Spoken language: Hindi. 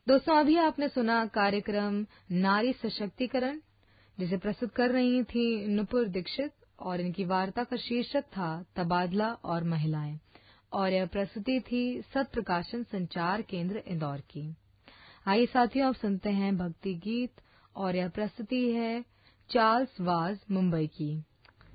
दोस्तों, अभी आपने सुना कार्यक्रम नारी सशक्तिकरण, जिसे प्रस्तुत कर रही थी नुपुर दीक्षित, और इनकी वार्ता का शीर्षक था तबादला और महिलाएं, और यह प्रस्तुति थी सत्प्रकाशन संचार केंद्र इंदौर की। आइए साथियों, अब सुनते हैं भक्ति गीत, और यह प्रस्तुति है चार्ल्स वाज मुंबई की।